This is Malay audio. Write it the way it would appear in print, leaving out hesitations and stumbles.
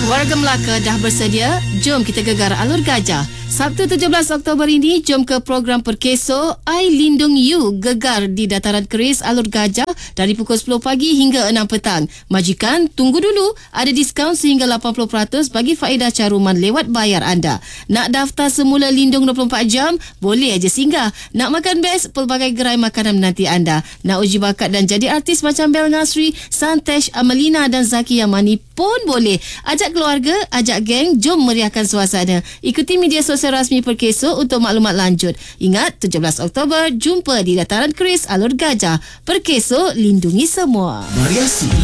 Warga Melaka dah bersedia? Jom kita gegar Alur Gajah. Sabtu 17 Oktober ini, jom ke program Perkeso I Lindung You gegar di Dataran Keris Alur Gajah dari pukul 10 pagi hingga 6 petang. Majikan, tunggu dulu. Ada diskaun sehingga 80% bagi faedah caruman lewat bayar anda. Nak daftar semula Lindung 24 jam? Boleh aja singgah. Nak makan best? Pelbagai gerai makanan menanti anda. Nak uji bakat dan jadi artis macam Bel Nasri, Santesh, Amelina dan Zaki Yamani pun boleh. Ajak keluarga, ajak geng, jom meriahkan suasana. Ikuti media sosial rasmi Perkeso untuk maklumat lanjut. Ingat, 17 Oktober, jumpa di Dataran Keris Alur Gajah. Perkeso, lindungi semua. Variasi